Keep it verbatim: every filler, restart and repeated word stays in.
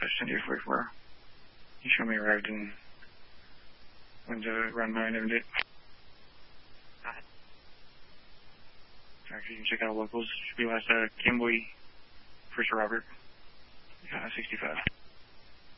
San Diego forty-four. You show me arrived in Windsor around nine every day. Got it. Actually, you can check out locals. Should be last uh, Kimboy, First Robert, uh, sixty-five.